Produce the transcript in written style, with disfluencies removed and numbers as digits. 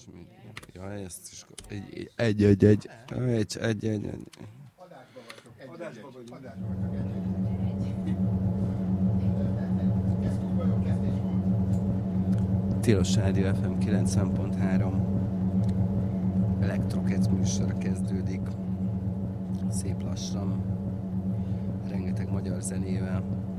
Ja, ezt is... Egy. Tilos Rádió FM 90.3 Elektrokec műsor kezdődik. Szép lassan. Rengeteg magyar zenével.